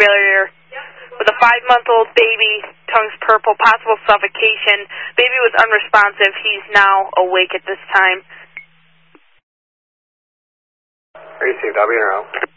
failure with a 5-month-old baby, tongues purple, possible suffocation. Baby was unresponsive. He's now awake at this time. Received. I'll be in a row.